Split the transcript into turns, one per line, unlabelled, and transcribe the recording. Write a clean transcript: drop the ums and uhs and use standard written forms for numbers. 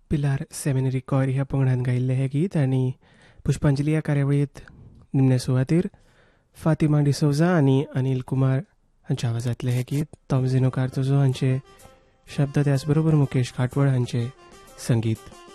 पिलार seminary कॉर ह्या पंगडान गायिल्लें हें गीत आनी पुष्पांजली ह्या कार्यावळींत निमणे सुवातेर फातिमा डिसौजा आनी अनिल कुमार हांच्या आवाजांतलें हें गीत तॉमझिनो कार्दोजो हांचे शब्द त्याच बरोबर मुकेश घाटवळ हांचे संगीत.